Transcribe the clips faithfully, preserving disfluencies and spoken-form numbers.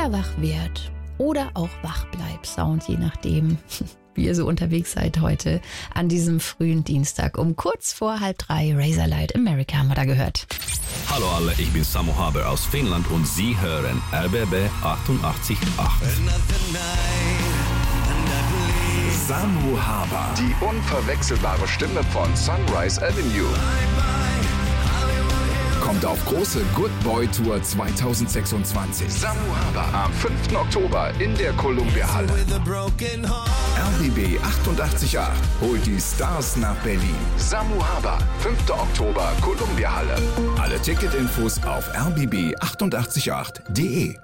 oder wach werd oder auch wach bleib Sound, je nachdem, wie ihr so unterwegs seid heute an diesem frühen Dienstag. Um kurz vor halb drei Razorlight America haben wir da gehört. Hallo alle, ich bin Samu Haber aus Finnland und Sie hören R B B achtundachtzig Komma acht. Samu Haber, die unverwechselbare Stimme von Sunrise Avenue, kommt auf große Good Boy Tour zwanzig sechsundzwanzig. Samu Haber am fünften Oktober in der Columbia Halle. R B B achtundachtzig Komma acht holt die Stars nach Berlin. Samu Haber, fünfter Oktober, Columbia Halle. Alle Ticketinfos auf r b b achtundachtzig Komma acht punkt d e.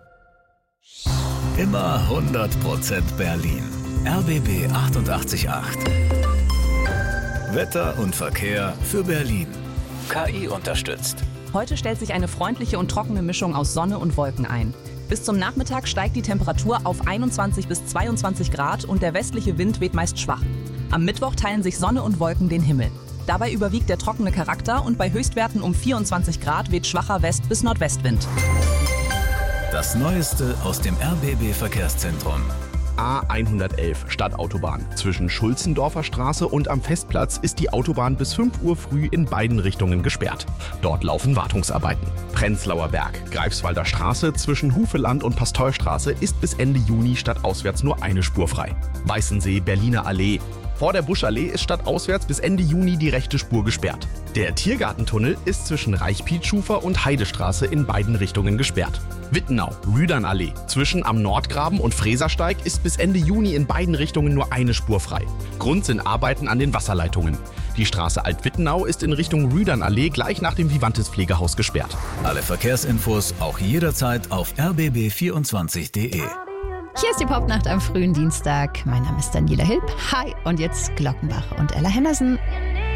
Immer hundert Prozent Berlin. R B B achtundachtzig Komma acht. Wetter und Verkehr für Berlin. K I unterstützt. Heute stellt sich eine freundliche und trockene Mischung aus Sonne und Wolken ein. Bis zum Nachmittag steigt die Temperatur auf einundzwanzig bis zweiundzwanzig Grad und der westliche Wind weht meist schwach. Am Mittwoch teilen sich Sonne und Wolken den Himmel. Dabei überwiegt der trockene Charakter und bei Höchstwerten um vierundzwanzig Grad weht schwacher West- bis Nordwestwind. Das Neueste aus dem R B B-Verkehrszentrum. A hundertelf Stadtautobahn. Zwischen Schulzendorfer Straße und am Festplatz ist die Autobahn bis fünf Uhr früh in beiden Richtungen gesperrt. Dort laufen Wartungsarbeiten. Prenzlauer Berg, Greifswalder Straße zwischen Hufeland und Pasteurstraße ist bis Ende Juni stadtauswärts nur eine Spur frei. Weißensee, Berliner Allee. Vor der Buschallee ist stadtauswärts bis Ende Juni die rechte Spur gesperrt. Der Tiergartentunnel ist zwischen Reichpietschufer und Heidestraße in beiden Richtungen gesperrt. Wittenau, Rüdernallee. Zwischen am Nordgraben und Fräsersteig ist bis Ende Juni in beiden Richtungen nur eine Spur frei. Grund sind Arbeiten an den Wasserleitungen. Die Straße Alt-Wittenau ist in Richtung Rüdernallee gleich nach dem Vivantes Pflegehaus gesperrt. Alle Verkehrsinfos auch jederzeit auf r b b vierundzwanzig punkt d e. Hier ist die Popnacht am frühen Dienstag. Mein Name ist Daniela Hilb. Hi und jetzt Glockenbach und Ella Henderson.